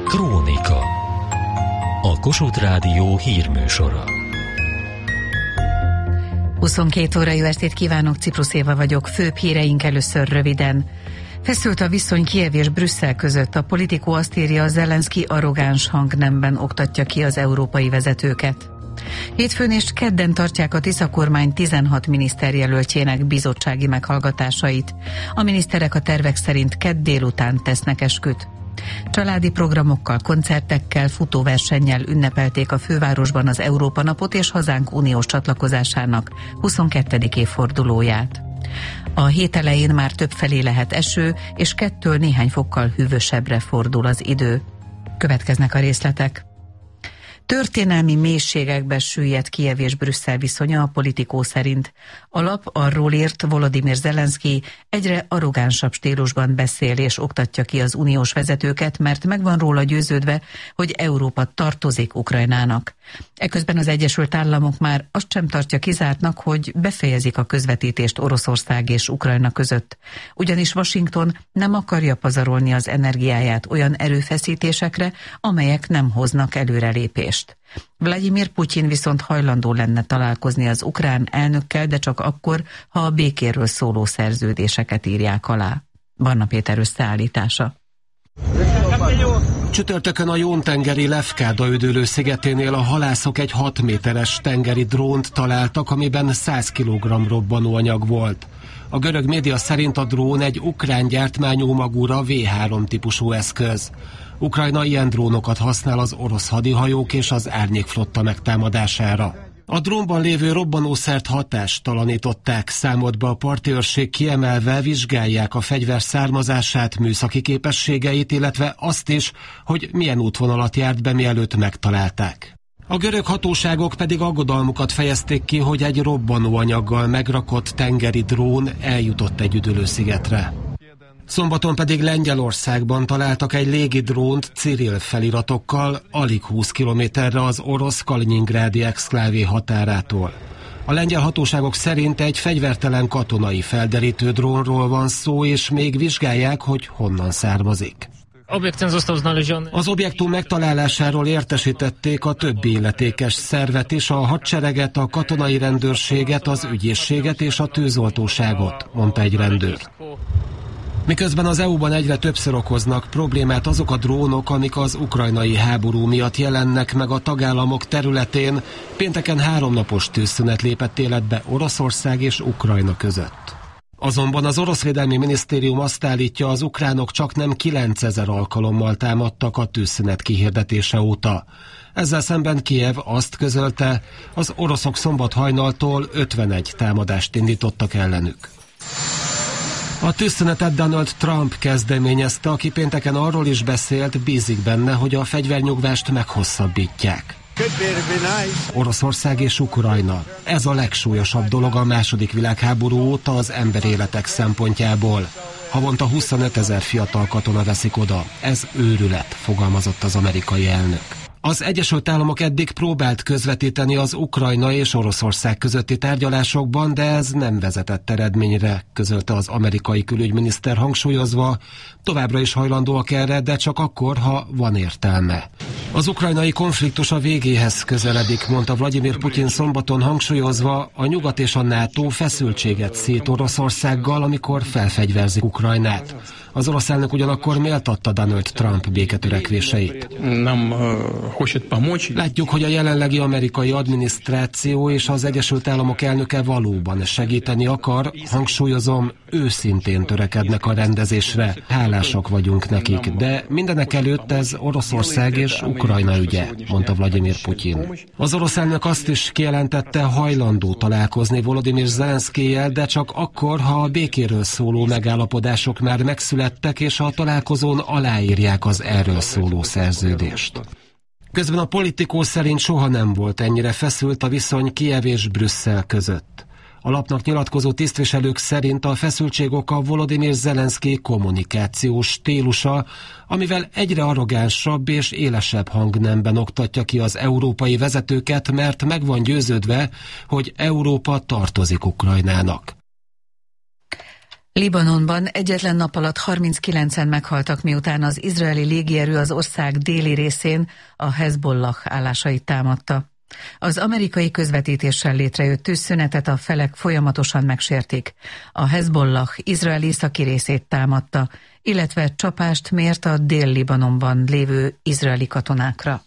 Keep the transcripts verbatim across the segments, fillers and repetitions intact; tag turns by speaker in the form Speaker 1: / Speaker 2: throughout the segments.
Speaker 1: Krónika. A Kossuth Rádió hírműsora.
Speaker 2: huszonkét óra, jó estét kívánok, Ciprus Éva vagyok. Főbb híreink először röviden. Feszült a viszony Kijev és Brüsszel között. A Politico azt írja, Zelenszky arrogáns hangnemben oktatja ki az európai vezetőket. Hétfőn és kedden tartják a Tisza kormány tizenhat miniszterjelöltjének bizottsági meghallgatásait. A miniszterek a tervek szerint kedd délután tesznek esküt. Családi programokkal, koncertekkel, futóversennyel ünnepelték a fővárosban az Európa napot és hazánk uniós csatlakozásának huszonkettedik évfordulóját. A hét elején már többfelé lehet eső, és kettől néhány fokkal hűvösebbre fordul az idő. Következnek a részletek. Történelmi mélységekbe süllyedt Kijev és Brüsszel viszonya a Politico szerint. A lap arról írt, Volodymyr Zelenszky egyre arrogánsabb stílusban beszél és oktatja ki az uniós vezetőket, mert meg van róla győződve, hogy Európa tartozik Ukrajnának. Eközben az Egyesült Államok már azt sem tartja kizártnak, hogy befejezik a közvetítést Oroszország és Ukrajna között. Ugyanis Washington nem akarja pazarolni az energiáját olyan erőfeszítésekre, amelyek nem hoznak előrelépést. Vladimir Putyin viszont hajlandó lenne találkozni az ukrán elnökkel, de csak akkor, ha a békéről szóló szerződéseket írják alá. Barna Péter összeállítása.
Speaker 3: Csütörtökön a Jón-tengeri Lefkáda üdülő szigeténél a halászok egy hat méteres tengeri drónt találtak, amiben száz kilogramm robbanóanyag volt. A görög média szerint a drón egy ukrán gyártmányú Magura vé három típusú eszköz. Ukrajna ilyen drónokat használ az orosz hadihajók és az árnyékflotta megtámadására. A drónban lévő robbanószert hatástalanították, számolt be a parti őrség, kiemelve vizsgálják a fegyver származását, műszaki képességeit, illetve azt is, hogy milyen útvonalat járt be, mielőtt megtalálták. A görög hatóságok pedig aggodalmukat fejezték ki, hogy egy robbanóanyaggal megrakott tengeri drón eljutott egy üdülőszigetre. Szombaton pedig Lengyelországban találtak egy légidrónt Ciril feliratokkal alig húsz kilométerre az orosz Kaliningrádi exklávé határától. A lengyel hatóságok szerint egy fegyvertelen katonai felderítő drónról van szó, és még vizsgálják, hogy honnan származik. Az objektum megtalálásáról értesítették a többi illetékes szervet is, a hadsereget, a katonai rendőrséget, az ügyészséget és a tűzoltóságot, mondta egy rendőr. Miközben az é u-ban egyre többször okoznak problémát azok a drónok, amik az ukrajnai háború miatt jelennek meg a tagállamok területén, pénteken háromnapos tűzszünet lépett életbe Oroszország és Ukrajna között. Azonban az orosz védelmi minisztérium azt állítja, az ukránok csaknem kilencezer alkalommal támadtak a tűzszünet kihirdetése óta. Ezzel szemben Kijev azt közölte, az oroszok szombat hajnaltól ötvenegy támadást indítottak ellenük. A tűzszünetet Donald Trump kezdeményezte, aki pénteken arról is beszélt, bízik benne, hogy a fegyvernyugvást meghosszabbítják. Oroszország és Ukrajna. Ez a legsúlyosabb dolog a második világháború óta az emberéletek szempontjából. Havonta huszonötezer fiatal katona veszik oda. Ez őrület, fogalmazott az amerikai elnök. Az Egyesült Államok eddig próbált közvetíteni az Ukrajna és Oroszország közötti tárgyalásokban, de ez nem vezetett eredményre, közölte az amerikai külügyminiszter, hangsúlyozva, továbbra is hajlandóak erre, de csak akkor, ha van értelme. Az ukrajnai konfliktus a végéhez közeledik, mondta Vladimir Putyin szombaton, hangsúlyozva, a nyugat és a NATO feszültséget szít Oroszországgal, amikor felfegyverzik Ukrajnát. Az orosz elnök ugyanakkor méltatta Donald Trump béketörekvéseit. Látjuk, hogy a jelenlegi amerikai adminisztráció és az Egyesült Államok elnöke valóban segíteni akar, hangsúlyozom, őszintén törekednek a rendezésre, hálásak vagyunk nekik, de mindenek előtt ez Oroszország és Ukrajna ügye, mondta Vladimir Putyin. Az orosz elnök azt is kijelentette, hajlandó találkozni Volodymyr Zelenszkyjel, de csak akkor, ha a békéről szóló megállapodások már megszülettek, és a találkozón aláírják az erről szóló szerződést. Közben a Politico szerint soha nem volt ennyire feszült a viszony Kijev és Brüsszel között. A lapnak nyilatkozó tisztviselők szerint a feszültség oka Volodymyr Zelenszky kommunikációs stílusa, amivel egyre arrogánsabb és élesebb hangnemben oktatja ki az európai vezetőket, mert meg van győződve, hogy Európa tartozik Ukrajnának.
Speaker 2: Libanonban egyetlen nap alatt harminckilencen meghaltak, miután az izraeli légierő az ország déli részén a Hezbollah állásait támadta. Az amerikai közvetítéssel létrejött tűzszünetet a felek folyamatosan megsértik. A Hezbollah Izrael északi részét támadta, illetve csapást mért a Dél-Libanonban lévő izraeli katonákra.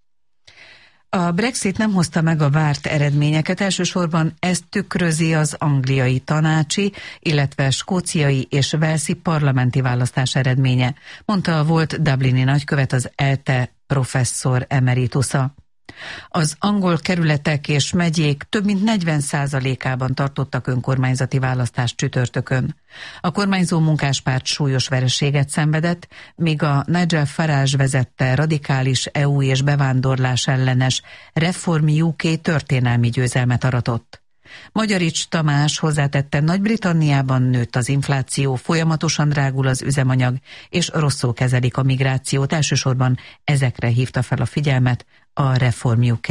Speaker 2: A Brexit nem hozta meg a várt eredményeket, elsősorban ezt tükrözi az angliai tanácsi, illetve skóciai és walesi parlamenti választás eredménye, mondta a volt dublini nagykövet, az E L T E professzor emeritusza. Az angol kerületek és megyék több mint negyven százalékában tartottak önkormányzati választást csütörtökön. A kormányzó munkáspárt súlyos vereséget szenvedett, míg a Nigel Farage vezette radikális é u és bevándorlás ellenes Reform U K történelmi győzelmet aratott. Magyarics Tamás hozzátette, Nagy-Britanniában nőtt az infláció, folyamatosan drágul az üzemanyag, és rosszul kezelik a migrációt, elsősorban ezekre hívta fel a figyelmet a Reform U K.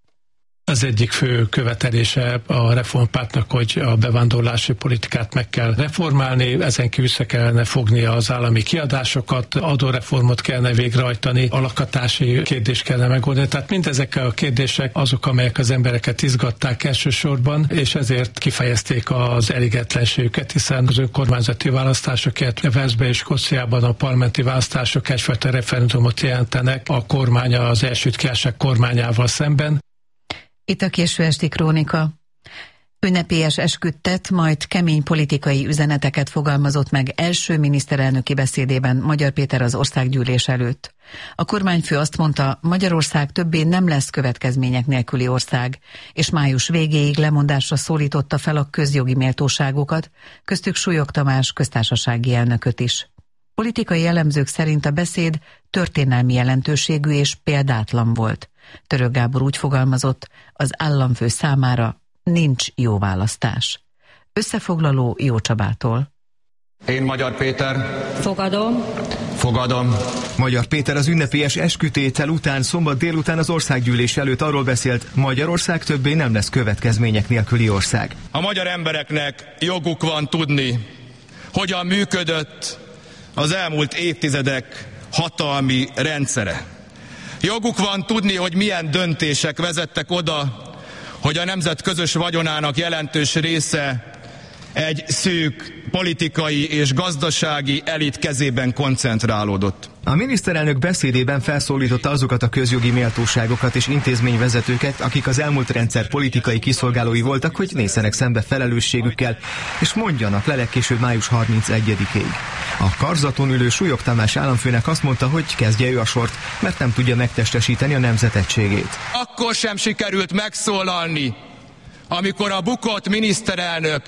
Speaker 4: Az egyik fő követelése a reformpártnak, hogy a bevándorlási politikát meg kell reformálni, ezen kívül össze kellene fogni az állami kiadásokat, adóreformot kellene végrehajtani, a lakhatási kérdést kellene megoldani. Tehát mindezek a kérdések azok, amelyek az embereket izgatták elsősorban, és ezért kifejezték az elégedetlenségüket, hiszen az önkormányzati választásokért Walesben és Skóciában a parlamenti választások egyfajta referendumot jelentenek a kormánya az Egyesült Királyság kormányával szemben.
Speaker 2: Itt a késő esti krónika. Ünnepélyes esküt tett, majd kemény politikai üzeneteket fogalmazott meg első miniszterelnöki beszédében Magyar Péter az országgyűlés előtt. A kormányfő azt mondta, Magyarország többé nem lesz következmények nélküli ország, és május végéig lemondásra szólította fel a közjogi méltóságokat, köztük Súlyog Tamás köztársasági elnököt is. Politikai elemzők szerint a beszéd történelmi jelentőségű és példátlan volt. Török Gábor úgy fogalmazott, az államfő számára nincs jó választás. Összefoglaló Jó Csabától.
Speaker 5: Én, Magyar Péter.
Speaker 6: Fogadom.
Speaker 5: Fogadom.
Speaker 7: Magyar Péter az ünnepélyes eskütétel után szombat délután az országgyűlés előtt arról beszélt, Magyarország többé nem lesz következmények nélküli ország.
Speaker 5: A magyar embereknek joguk van tudni, hogyan működött az elmúlt évtizedek hatalmi rendszere. Joguk van tudni, hogy milyen döntések vezettek oda, hogy a nemzet közös vagyonának jelentős része egy szűk politikai és gazdasági elit kezében koncentrálódott.
Speaker 7: A miniszterelnök beszédében felszólította azokat a közjogi méltóságokat és intézményvezetőket, akik az elmúlt rendszer politikai kiszolgálói voltak, hogy nézzenek szembe felelősségükkel, és mondjanak le legkésőbb május harmincegyedikéig. A karzaton ülő Súlyog Tamás államfőnek azt mondta, hogy kezdje ő a sort, mert nem tudja megtestesíteni a nemzet egységét.
Speaker 5: Akkor sem sikerült megszólalni, amikor a bukott miniszterelnök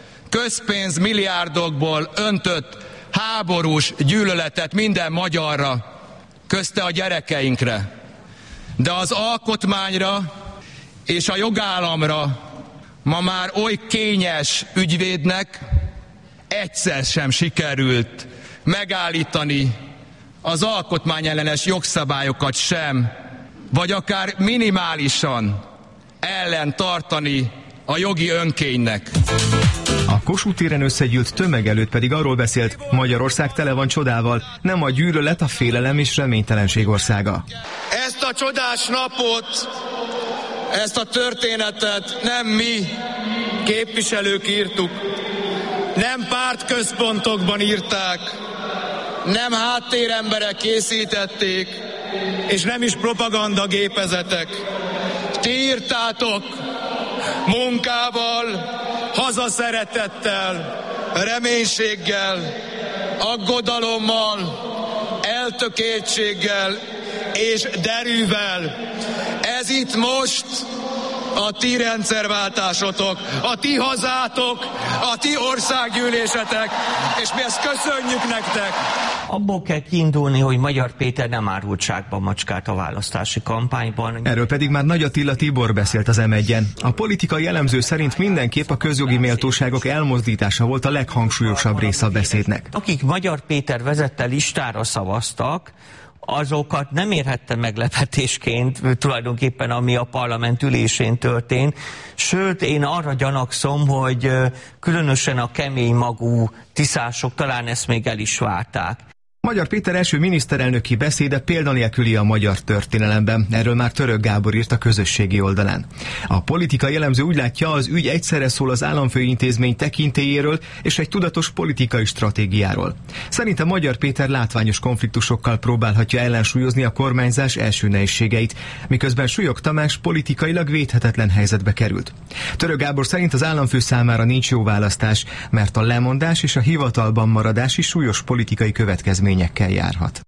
Speaker 5: közpénz milliárdokból öntött háborús gyűlöletet minden magyarra, közte a gyerekeinkre. De az alkotmányra és a jogállamra ma már oly kényes ügyvédnek egyszer sem sikerült megállítani az alkotmányellenes jogszabályokat sem, vagy akár minimálisan ellen tartani a jogi önkénynek.
Speaker 7: A Kossuth téren összegyűlt tömeg előtt pedig arról beszélt, Magyarország tele van csodával, nem a gyűlölet, a félelem és reménytelenség országa.
Speaker 5: Ezt a csodás napot, ezt a történetet nem mi, képviselők írtuk, nem pártközpontokban írták, nem háttéremberek készítették, és nem is propagandagépezetek. Ti írtátok munkával, hazaszeretettel, reménységgel, aggodalommal, eltökéltséggel és derűvel. Ez itt most a ti rendszerváltásotok, a ti hazátok, a ti országgyűlésetek, és mi ezt köszönjük nektek.
Speaker 8: Abból kell kiindulni, hogy Magyar Péter nem árultságban macskált a választási kampányban.
Speaker 7: Erről pedig már Nagy Attila Tibor beszélt az em egyen. A politikai elemző szerint mindenképp a közjogi méltóságok elmozdítása volt a leghangsúlyosabb része a beszédnek.
Speaker 8: Akik Magyar Péter vezette listára szavaztak, azokat nem érhette meglepetésként tulajdonképpen, ami a parlament ülésén történt. Sőt, én arra gyanakszom, hogy különösen a kemény magú tiszások talán ezt még el is várták.
Speaker 7: Magyar Péter első miniszterelnöki beszéde példanélküli a magyar történelemben. Erről már Török Gábor írt a közösségi oldalán. A politikai elemző úgy látja, az ügy egyszerre szól az államfőintézmény tekintélyéről és egy tudatos politikai stratégiáról. Szerintem Magyar Péter látványos konfliktusokkal próbálhatja ellensúlyozni a kormányzás első nehézségeit, miközben Súlyog Tamás politikailag védhetetlen helyzetbe került. Török Gábor szerint az államfő számára nincs jó választás, mert a lemondás és a hivatalban maradás is súlyos politikai következmény járhat.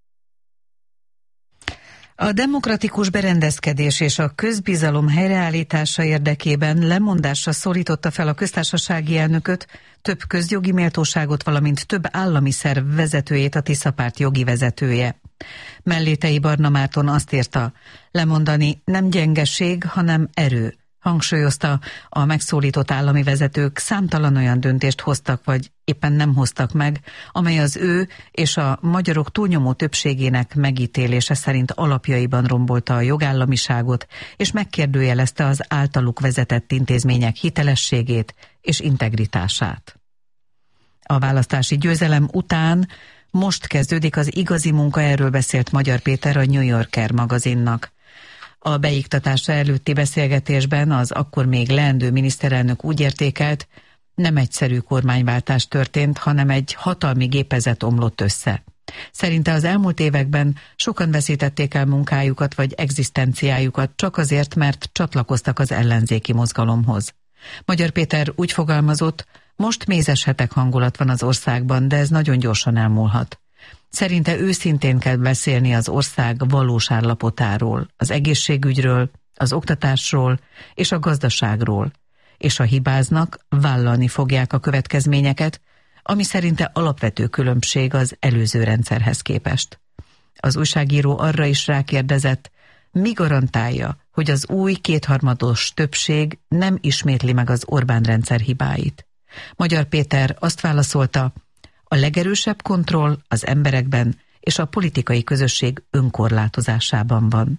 Speaker 2: A demokratikus berendezkedés és a közbizalom helyreállítása érdekében lemondásra szólította fel a köztársasági elnököt, több közjogi méltóságot, valamint több állami szerv vezetőjét a Tisza Párt jogi vezetője. Mellétei Barna Márton azt írta, lemondani nem gyengeség, hanem erő. Hangsúlyozta, a megszólított állami vezetők számtalan olyan döntést hoztak, vagy éppen nem hoztak meg, amely az ő és a magyarok túlnyomó többségének megítélése szerint alapjaiban rombolta a jogállamiságot, és megkérdőjelezte az általuk vezetett intézmények hitelességét és integritását. A választási győzelem után most kezdődik az igazi munka, erről beszélt Magyar Péter a New Yorker magazinnak. A beiktatása előtti beszélgetésben az akkor még leendő miniszterelnök úgy értékelt, nem egyszerű kormányváltás történt, hanem egy hatalmi gépezet omlott össze. Szerinte az elmúlt években sokan veszítették el munkájukat vagy egzisztenciájukat csak azért, mert csatlakoztak az ellenzéki mozgalomhoz. Magyar Péter úgy fogalmazott, most mézes hetek hangulat van az országban, de ez nagyon gyorsan elmúlhat. Szerinte őszintén kell beszélni az ország valós állapotáról, az egészségügyről, az oktatásról és a gazdaságról, és ha hibáznak, vállalni fogják a következményeket, ami szerinte alapvető különbség az előző rendszerhez képest. Az újságíró arra is rákérdezett, mi garantálja, hogy az új kétharmados többség nem ismétli meg az Orbán rendszer hibáit. Magyar Péter azt válaszolta, a legerősebb kontroll az emberekben és a politikai közösség önkorlátozásában van.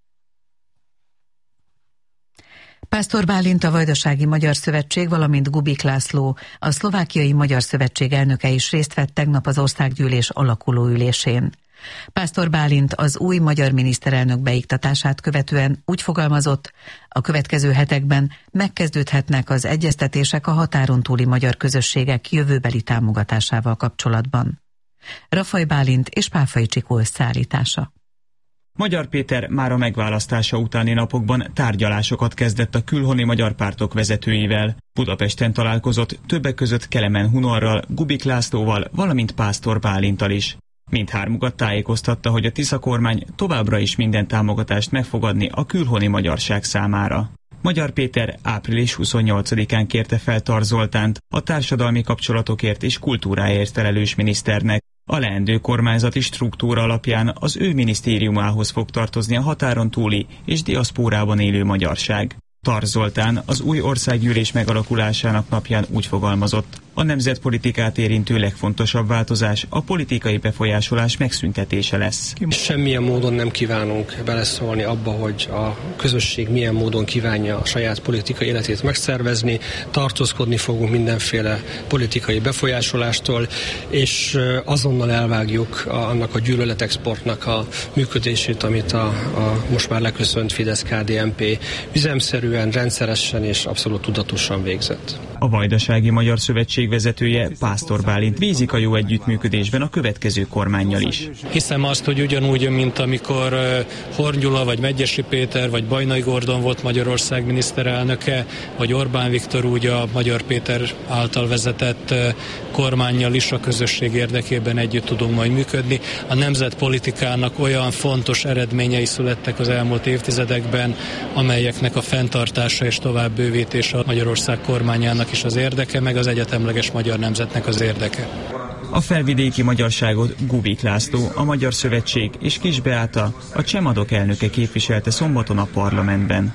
Speaker 2: Pásztor Bálint, a Vajdasági Magyar Szövetség, valamint Gubik László, a Szlovákiai Magyar Szövetség elnöke is részt vett tegnap az országgyűlés alakulóülésén. Pásztor Bálint az új magyar miniszterelnök beiktatását követően úgy fogalmazott, a következő hetekben megkezdődhetnek az egyeztetések a határon túli magyar közösségek jövőbeli támogatásával kapcsolatban. Rafaj Bálint és Páfai Csikó összeállítása.
Speaker 6: Magyar Péter már a megválasztása utáni napokban tárgyalásokat kezdett a külhoni magyar pártok vezetőivel. Budapesten találkozott többek között Kelemen Hunorral, Gubik Lászlóval, valamint Pásztor Bálinttal is. Mindhármukat tájékoztatta, hogy a Tisza kormány továbbra is minden támogatást megfogadni a külhoni magyarság számára. Magyar Péter április huszonnyolcadikán kérte fel Tar Zoltánt, a társadalmi kapcsolatokért és kultúráért felelős miniszternek. A leendő kormányzati struktúra alapján az ő minisztériumához fog tartozni a határon túli és diaszpórában élő magyarság. Tar Zoltán az új országgyűlés megalakulásának napján úgy fogalmazott, a nemzetpolitikát érintő legfontosabb változás a politikai befolyásolás megszüntetése lesz.
Speaker 9: Semmilyen módon nem kívánunk beleszólni abba, hogy a közösség milyen módon kívánja a saját politikai életét megszervezni, tartózkodni fogunk mindenféle politikai befolyásolástól, és azonnal elvágjuk a, annak a gyűlöletexportnak a működését, amit a, a most már leköszönt Fidesz-ká dé en pé üzemszerűen, rendszeresen és abszolút tudatosan végzett.
Speaker 6: A Vajdasági Magyar Szövetség vezetője, Pásztor Bálint bízik a jó együttműködésben a következő kormánnyal is.
Speaker 10: Hiszem azt, hogy ugyanúgy, mint amikor Horn Gyula, vagy Medgyessy Péter, vagy Bajnai Gordon volt Magyarország miniszterelnöke, vagy Orbán Viktor, úgy a Magyar Péter által vezetett kormánnyal is a közösség érdekében együtt tudunk majd működni. A nemzetpolitikának olyan fontos eredményei születtek az elmúlt évtizedekben, amelyeknek a fenntartása és tovább bővítése a Magyarország kormányának is az érdeke, meg az egyetemleges magyar nemzetnek az érdeke.
Speaker 6: A felvidéki magyarságot Gubik László, a Magyar Szövetség és Kis Beáta, a Csemadok elnöke képviselte szombaton a parlamentben.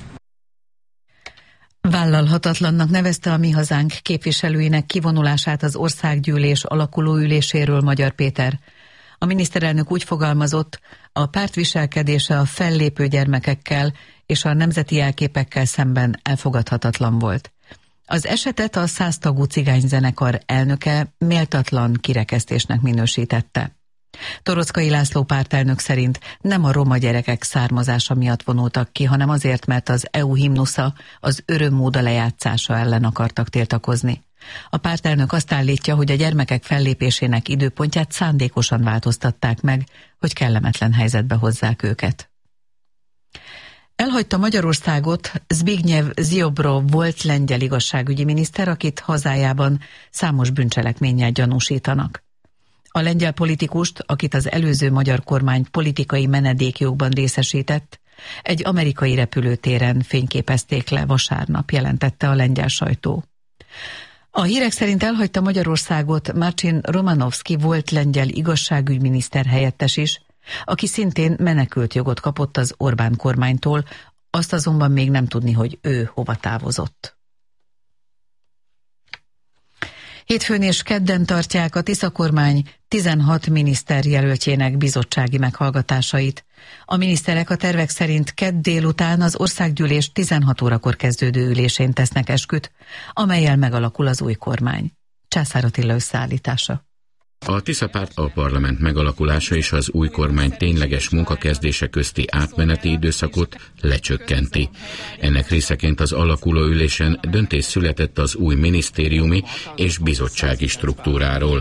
Speaker 2: Vállalhatatlannak nevezte a Mi Hazánk képviselőinek kivonulását az országgyűlés alakuló üléséről Magyar Péter. A miniszterelnök úgy fogalmazott, a párt viselkedése a fellépő gyermekekkel és a nemzeti jelképekkel szemben elfogadhatatlan volt. Az esetet a száztagú cigányzenekar elnöke méltatlan kirekesztésnek minősítette. Torockai László pártelnök szerint nem a roma gyerekek származása miatt vonultak ki, hanem azért, mert az é u himnusza, az örömmóda lejátszása ellen akartak tiltakozni. A pártelnök azt állítja, hogy a gyermekek fellépésének időpontját szándékosan változtatták meg, hogy kellemetlen helyzetbe hozzák őket. Elhagyta Magyarországot Zbigniew Ziobro volt lengyel igazságügyi miniszter, akit hazájában számos bűncselekménnyel gyanúsítanak. A lengyel politikust, akit az előző magyar kormány politikai menedékjogban részesített, egy amerikai repülőtéren fényképezték le vasárnap, jelentette a lengyel sajtó. A hírek szerint elhagyta Magyarországot Marcin Romanowski volt lengyel igazságügyminiszter helyettes is, aki szintén menekült jogot kapott az Orbán kormánytól, azt azonban még nem tudni, hogy ő hova távozott. Hétfőn és kedden tartják a Tisza kormány tizenhat miniszter jelöltjének bizottsági meghallgatásait. A miniszterek a tervek szerint kedd délután az országgyűlés tizenhat órakor kezdődő ülésén tesznek esküt, amellyel megalakul az új kormány. Császár Attila összeállítása.
Speaker 11: A Tisza párt a parlament megalakulása és az új kormány tényleges munkakezdése közti átmeneti időszakot lecsökkenti. Ennek részeként az alakuló ülésen döntés született az új minisztériumi és bizottsági struktúráról.